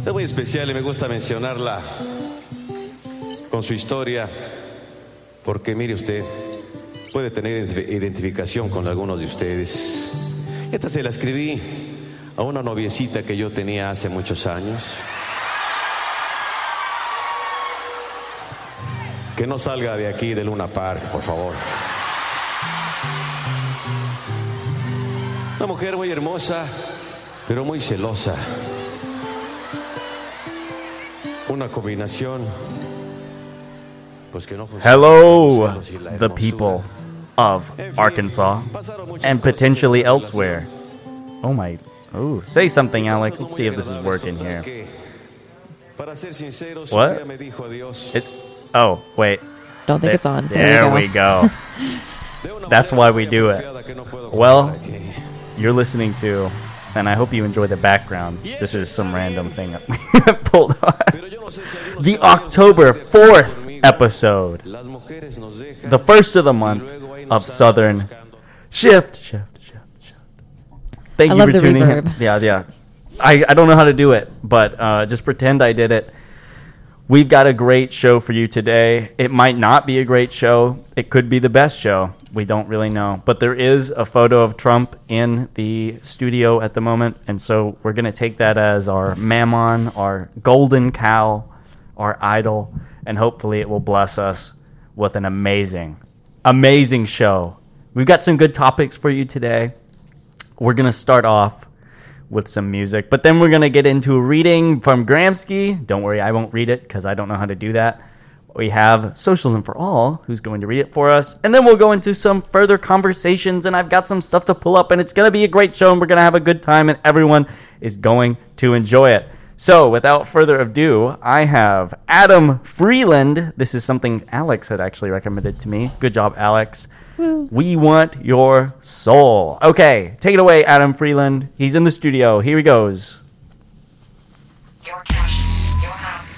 Es muy especial y me gusta mencionarla con su historia, porque mire usted, puede tener identificación con algunos de ustedes. Esta se la escribí a una noviecita que yo tenía hace muchos años. Que no salga de aquí de Luna Park, por favor. Una mujer muy hermosa, pero muy celosa. Una combinación, pues que no funciona. Hello, the people of Arkansas and potentially elsewhere. Oh my. Oh, say something, Alex. Let's see if this is working here. What? Oh, wait. Don't think it's on. There we go. That's why we do it. Well, you're listening to, and I hope you enjoy the background. This is some random thing I pulled on. The October 4th episode. The first of the month of Southern Shift. Thank you for tuning in. Yeah. I don't know how to do it, but just pretend I did it. We've got a great show for you today. It might not be a great show. It could be the best show. We don't really know. But there is a photo of Trump in the studio at the moment, and so we're going to take that as our mammon, our golden cow, our idol, and hopefully it will bless us with an amazing, amazing show. We've got some good topics for you today. We're going to start off with some music, but then we're going to get into a reading from Gramsci. Don't worry, I won't read it because I don't know how to do that. We have Socialism for All, who's going to read it for us, and then we'll go into some further conversations, and I've got some stuff to pull up, and it's going to be a great show, and we're going to have a good time, and everyone is going to enjoy it. So, without further ado, I have Adam Freeland. This is something Alex had actually recommended to me. Good job, Alex. We Want Your Soul. Okay, take it away, Adam Freeland. He's in the studio. Here he goes. Your cash, your house,